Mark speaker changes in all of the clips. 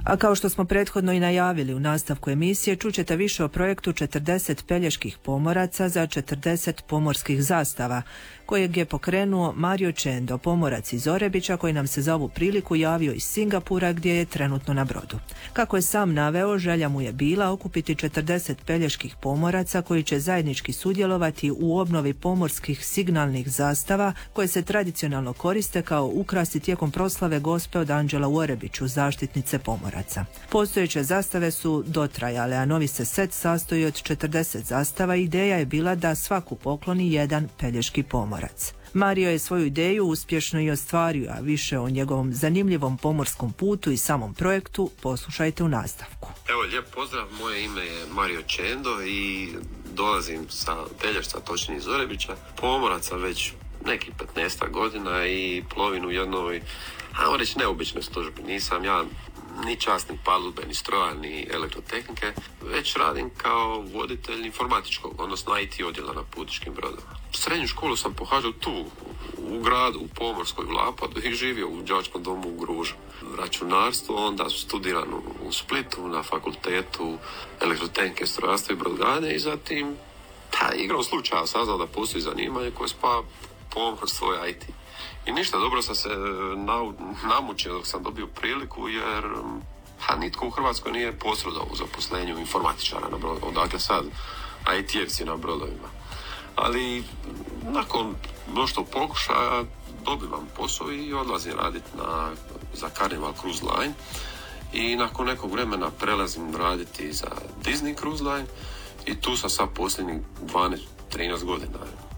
Speaker 1: A kao što smo prethodno i najavili u nastavku emisije, čućete više o projektu 40 peljeških pomoraca za 40 pomorskih zastava, kojeg je pokrenuo Mario Čendo, pomorac iz Orebića koji nam se za ovu priliku javio iz Singapura gdje je trenutno na brodu. Kako je sam naveo, želja mu je bila okupiti 40 peljeških pomoraca koji će zajednički sudjelovati u obnovi pomorskih signalnih zastava koje se tradicionalno koriste kao ukrasi tijekom proslave Gospe od Anđela u Orebiću, zaštitnice pomoraca. Postojeće zastave su dotrajale, a novi se set sastoji od 40 zastava i ideja je bila da svaku pokloni jedan pelješki pomorac. Mario je svoju ideju uspješno i ostvario, a više o njegovom zanimljivom pomorskom putu i samom projektu poslušajte u nastavku.
Speaker 2: Evo, lijep pozdrav, moje ime je Mario Čendo i dolazim sa Pelješca, točnije iz Orebića. Pomoraca već neki 15 godina i plovim u jednoj, ajmo reći, neobičnoj službi. Nisam ja ni časnik palube, ni stroja, ni elektrotehnike, već radim kao voditelj informatičkog, odnosno IT odjela na putničkim brodovima. Srednju školu sam pohađao tu, u gradu, u Pomorskoj, u Lapadu i živio u đačkom domu u Gružu. Računarstvo, onda studiram u Splitu na fakultetu elektrotehnike, strojarstva i brodogradnje i zatim igrom slučaja saznao da postoji zanimanje koje spaja pomorstvo i IT. I ništa, dobro sam se namučio dok sam dobio priliku jer nitko u Hrvatskoj nije posredovao u zaposlenju informatičara na brodovima, odakle sad IT-evci na brodovima. Ali nakon mnoštvo pokušaja dobivam posao i odlazim raditi za Carnival Cruise Line i nakon nekog vremena prelazim raditi za Disney Cruise Line i tu sam sad posljednjih 12-13 godina.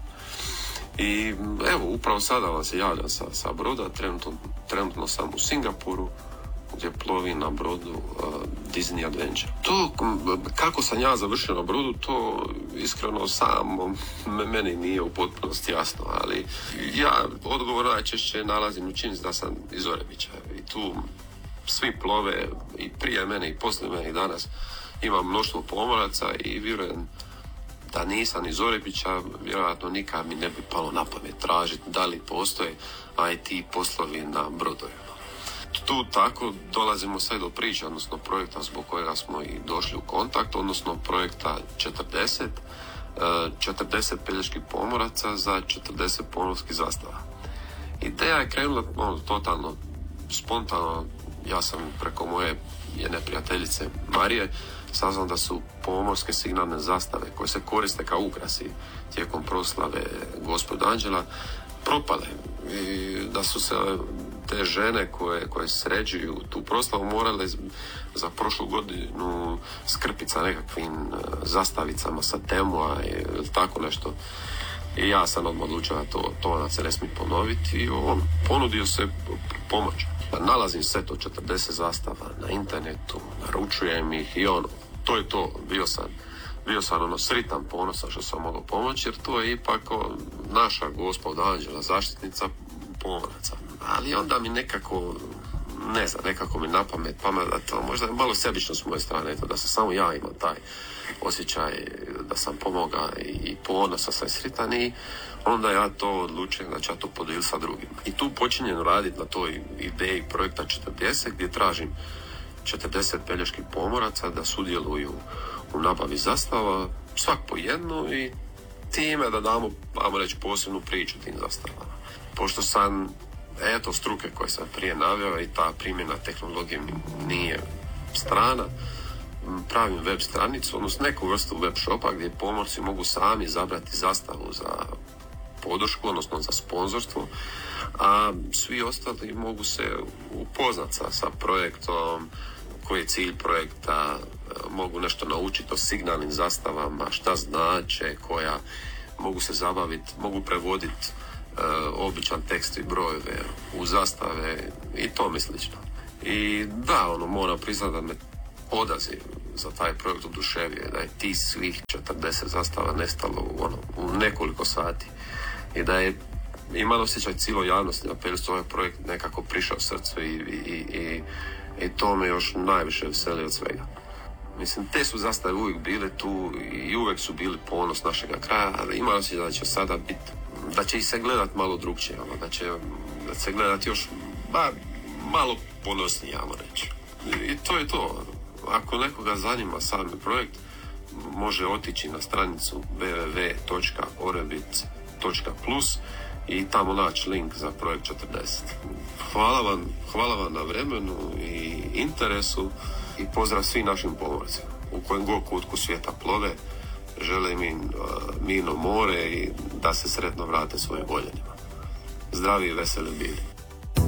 Speaker 2: I evo, upravo sada vam se javljam sa broda, trenutno sam u Singapuru gdje plovim na brodu Disney Adventure. To kako sam ja završio na brodu, to iskreno samo meni nije u potpunosti jasno, ali ja odgovor najčešće nalazim u činjenici da sam iz Orebića i tu svi plove i prije mene i poslije mene i danas imam mnoštvo pomoraca i vjerujem da nisam iz Orebića, vjerojatno nikad mi ne bi palo na pamet tražiti da li postoje IT poslovi na brodovima. Tu tako dolazimo sve do priče, odnosno projekta zbog kojega smo i došli u kontakt, odnosno projekta 40 peljeških pomoraca za 40 pomorskih zastava. Ideja je krenula totalno spontano. Ja sam preko moje jedne prijateljice Marije saznao da su pomorske signalne zastave koje se koriste kao ukrasi tijekom proslave Gospe od Anđela propale i da su se te žene koje sređuju tu proslavu morale za prošlu godinu skrpiti sa nekakvim zastavicama sa Temoa ili tako nešto. I ja sam odmah odlučio da to nam se ne smije ponoviti i on ponudio se pomoć. Nalazim set od 40 zastava na internetu, naručujem ih i to je to. Bio sam sritan, ponosan što sam mogao pomoći jer to je ipak naša Gospa od Anđela, zaštitnica pomoraca. Ali onda mi nekako mi na pamet da to možda je malo sebično s moje strane, da sam samo ja imao taj osjećaj da sam pomogao i ponosan sam sritan i onda ja to odlučujem da ću ja to podijeliti sa drugima. I tu počinjem raditi na toj ideji projekta 40 gdje tražim 40 peljeških pomoraca da sudjeluju u nabavi zastava, svak po jednu i time da damo, ajmo reći, posebnu priču tim zastavama. Pošto sam struke koje sam prije naveo i ta primjena tehnologije nije strana, pravim web stranicu, odnosno neku vrstu web shopa gdje pomorci mogu sami izabrati zastavu za podršku, odnosno za sponzorstvo, a svi ostali mogu se upoznati sa projektom, koji je cilj projekta, mogu nešto naučiti o signalnim zastavama, šta znače, koja mogu se zabaviti, mogu prevoditi običan tekst i brojeve u zastave i tome slično. I da, moram priznati da me odaziv za taj projekt oduševio, da je ti svih 40 zastava nestalo u nekoliko sati i da je imalo osjećaj cijelo javnosti na Pelješcu ovaj projekt nekako prišao srcu i to me još najviše veseli od svega. Mislim, te su zastave uvijek bile tu i uvijek su bili ponos našega kraja, ali imalo se da će sada biti, da će ih se gledat malo drugčije, da će se gledat još malo ponosnije, ajmo reći. I to je to. Ako nekoga zanima sami projekt, može otići na stranicu www.orebit.plus i tamo naći link za projekt 40. Hvala vam na vremenu i interesu i pozdrav svim našim pomorcima. U kojem god kutku svijeta plove, želim im mirno more i da se sretno vrate svojim voljenima. Zdravi i veseli bili.